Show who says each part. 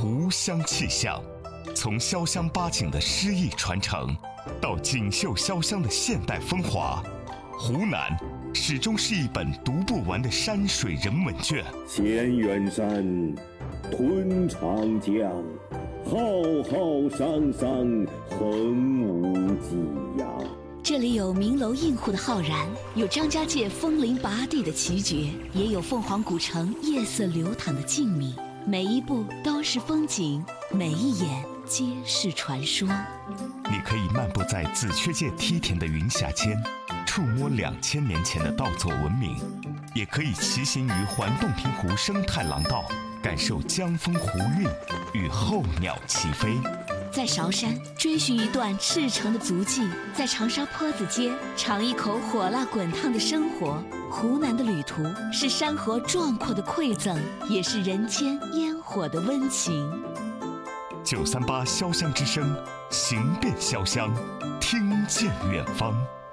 Speaker 1: 湖湘气象，从潇湘八景的诗意传承，到锦绣潇湘的现代风华，湖南始终是一本读不完的山水人文卷。
Speaker 2: 千远山，吞长江，浩浩汤汤，横无际呀。
Speaker 3: 这里有名楼映户的浩然，有张家界枫林拔地的奇绝，也有凤凰古城夜色流淌的静谧。每一步都是风景，每一眼皆是传说。
Speaker 1: 你可以漫步在紫雀界梯田的云霞间，触摸2000年前的稻作文明，也可以骑行于环洞庭湖生态廊道，感受江风湖韵与候鸟齐飞。
Speaker 3: 在韶山追寻一段赤诚的足迹，在长沙坡子街尝一口火辣滚烫的生活。湖南的旅途是山河壮阔的馈赠，也是人间烟火的温情。
Speaker 1: 938潇湘之声，行遍潇湘，听见远方。